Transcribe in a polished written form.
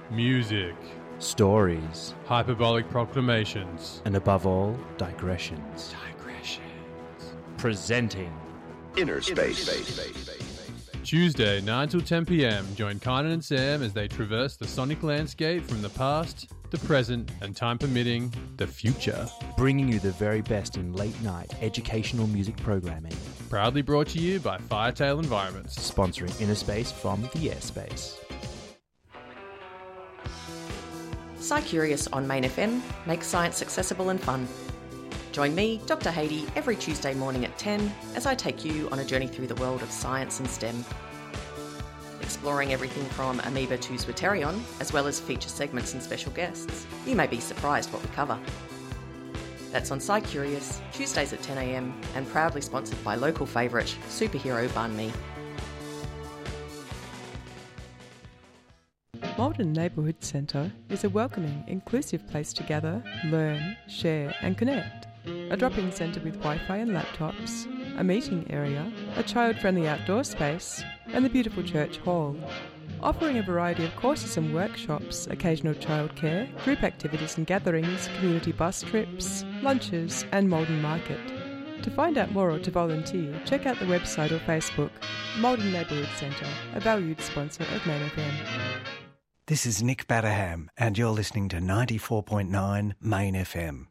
Music. Stories. Hyperbolic proclamations. And above all, digressions. Presenting Inner Space. Tuesday, 9 till 10 p.m. Join Kynan and Sam as they traverse the sonic landscape from the past, the present, and time permitting, the future. Bringing you the very best in late-night educational music programming. Proudly brought to you by Firetail Environments. Sponsoring Inner Space from the Airspace. SciCurious on Main FM makes science accessible and fun. Join me, Dr. Haidee, every Tuesday morning at 10 as I take you on a journey through the world of science and STEM. Exploring everything from amoeba to Zwitterion, as well as feature segments and special guests. You may be surprised what we cover. That's on SciCurious, Tuesdays at 10 a.m, and proudly sponsored by local favourite, superhero banh mi. Malden Neighbourhood Centre is a welcoming, inclusive place to gather, learn, share and connect. A drop-in centre with Wi-Fi and laptops, a meeting area, a child-friendly outdoor space and the beautiful church hall. Offering a variety of courses and workshops, occasional childcare, group activities and gatherings, community bus trips, lunches and Malden Market. To find out more or to volunteer, check out the website or Facebook. Malden Neighbourhood Centre, a valued sponsor of Main FM. This is Nick Batterham, and you're listening to 94.9 Main FM.